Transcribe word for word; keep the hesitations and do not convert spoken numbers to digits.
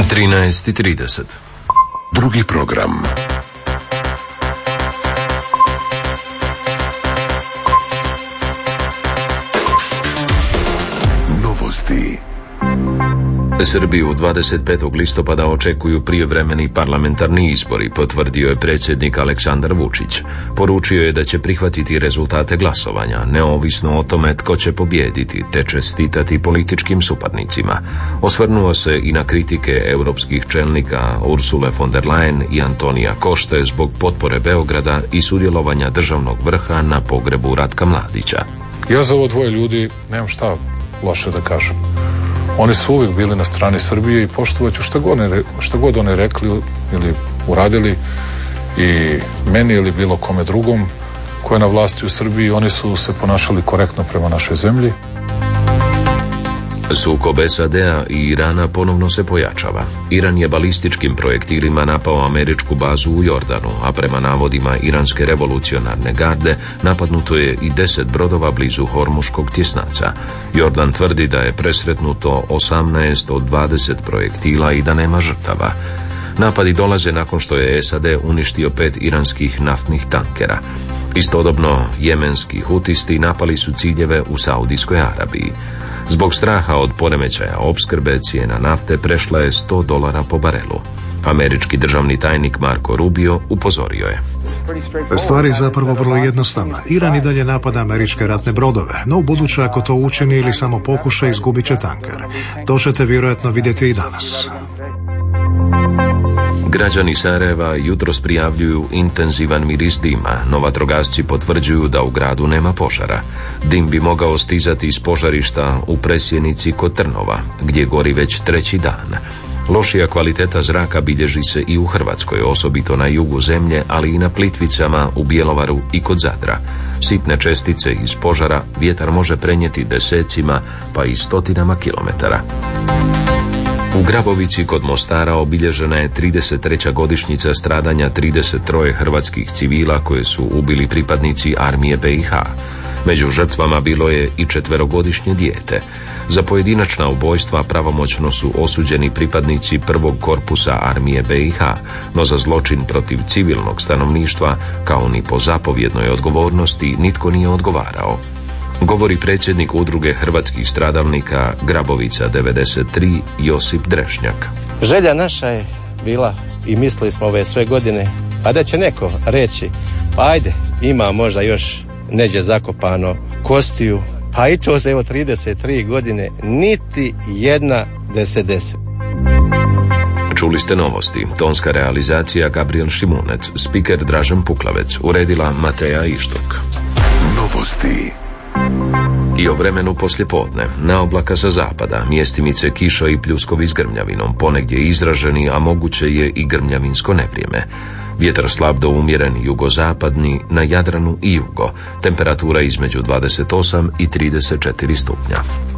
trinaest i trideset. Drugi program. Novosti. Srbiju dvadeset petog listopada očekuju prijevremeni parlamentarni izbori, potvrdio je predsjednik Aleksandar Vučić. Poručio je da će prihvatiti rezultate glasovanja, neovisno o tome tko će pobijediti, te čestitati političkim suparnicima. Osvrnuo se i na kritike europskih čelnika Ursule von der Leyen i Antonija Košte zbog potpore Beograda i sudjelovanja državnog vrha na pogrebu Ratka Mladića. Ja za ovo dvoje ljudi nemam šta loše da kažem. Oni su uvijek bili na strani Srbije i poštovat ću šta god, šta god oni rekli ili uradili i meni ili bilo kome drugom ko je na vlasti u Srbiji. Oni su se ponašali korektno prema našoj zemlji. Sukob S A D-a i Irana ponovno se pojačava. Iran je balističkim projektilima napao američku bazu u Jordanu, a prema navodima iranske revolucionarne garde napadnuto je i deset brodova blizu Hormuškog tjesnaca. Jordan tvrdi da je presretnuto osamnaest od dvadeset projektila i da nema žrtava. Napadi dolaze nakon što je S A D uništio pet iranskih naftnih tankera. Istodobno, jemenski hutisti napali su ciljeve u Saudijskoj Arabiji. Zbog straha od poremećaja opskrbe, cijena nafte prešla je sto dolara po barelu. Američki državni tajnik Marco Rubio upozorio je. Stvar je zapravo vrlo jednostavna. Iran i dalje napada američke ratne brodove, no ubuduće ako to učini ili samo pokuša, izgubit će tanker. To ćete vjerojatno vidjeti i danas. Građani Sarajeva jutros prijavljuju intenzivan miris dima, no vatrogasci potvrđuju da u gradu nema požara. Dim bi mogao stizati iz požarišta u Presjenici kod Trnova, gdje gori već treći dan. Lošija kvaliteta zraka bilježi se i u Hrvatskoj, osobito na jugu zemlje, ali i na Plitvicama, u Bjelovaru i kod Zadra. Sitne čestice iz požara vjetar može prenijeti desecima pa i stotinama kilometara. U Grabovici kod Mostara obilježena je trideset treća godišnjica stradanja trideset tri hrvatskih civila koje su ubili pripadnici armije B i H. Među žrtvama bilo je i četverogodišnje dijete. Za pojedinačna ubojstva pravomoćno su osuđeni pripadnici prvog korpusa armije B i H, no za zločin protiv civilnog stanovništva, kao ni po zapovjednoj odgovornosti, nitko nije odgovarao. Govori predsjednik udruge hrvatskih stradalnika Grabovica devedeset tri Josip Drešnjak. Želja naša je bila i mislili smo ove sve godine, a da će neko reći, pa ajde, ima možda još neđe zakopano kostiju, pa i to se evo trideset tri godine, niti jedna da se desi. Čuli ste novosti. Tonska realizacija Gabriel Šimunec, spiker Dražen Puklavec, uredila Mateja Ištok. Novosti. I o vremenu poslijepodne. Na oblaka sa zapada, mjestimice kiša i pljuskovi s grmljavinom, ponegdje izraženi, a moguće je i grmljavinsko nevrijeme. Vjetar slab do umjeren jugozapadni, na Jadranu i jugo. Temperatura između dvadeset osam i trideset četiri stupnja.